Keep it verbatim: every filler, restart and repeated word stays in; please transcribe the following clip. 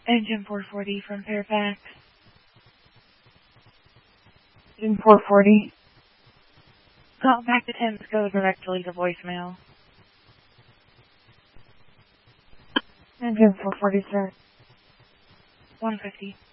Engine four forty from Fairfax. Engine four forty. Call back to Thames, go directly to voicemail. Engine four forty, sir. one fifty.